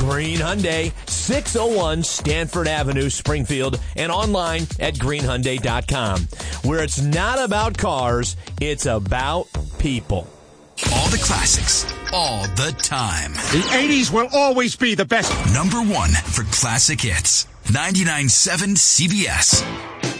Green Hyundai, 601 Stanford Avenue, Springfield, and online at greenhyundai.com, where it's not about cars, it's about people. All the classics, all the time. The 80s will always be the best. Number one for classic hits. 99.7 CBS.